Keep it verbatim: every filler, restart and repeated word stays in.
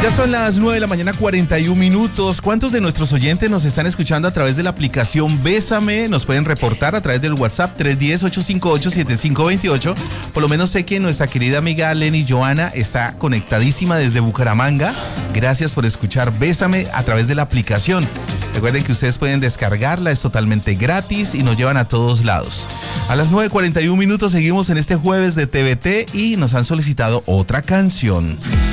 Ya son las nueve de la mañana, cuarenta y un minutos. ¿Cuántos de nuestros oyentes nos están escuchando a través de la aplicación Bésame? Nos pueden reportar a través del WhatsApp tres uno cero, ocho cinco ocho, siete cinco dos ocho. Por lo menos sé que nuestra querida amiga Lenny Joana está conectadísima desde Bucaramanga. Gracias por escuchar Bésame a través de la aplicación. Recuerden que ustedes pueden descargarla, es totalmente gratis y nos llevan a todos lados. A las nueve cuarenta y un minutos seguimos en este jueves de T V T y nos han solicitado otra canción.